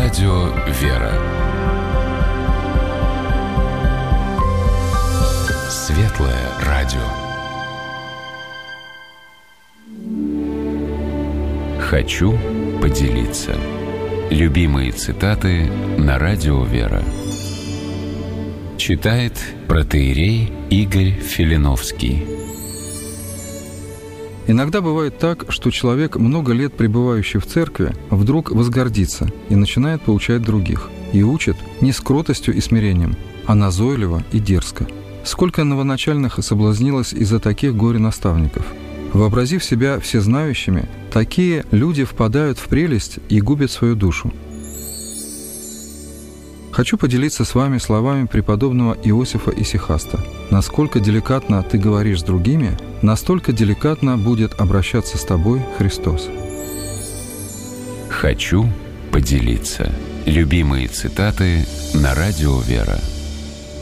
Радио «Вера». Светлое радио. Хочу поделиться. Любимые цитаты на Радио «Вера». Читает протоиерей Игорь Филиновский. Иногда бывает так, что человек, много лет пребывающий в церкви, вдруг возгордится и начинает поучать других. И учит не с кротостью и смирением, а назойливо и дерзко. Сколько новоначальных соблазнилось из-за таких горе-наставников. Вообразив себя всезнающими, такие люди впадают в прелесть и губят свою душу. Хочу поделиться с вами словами преподобного Иосифа Исихаста. «Насколько деликатно ты говоришь с другими, настолько деликатно будет обращаться с тобой Христос». Хочу поделиться. Любимые цитаты на Радио «Вера».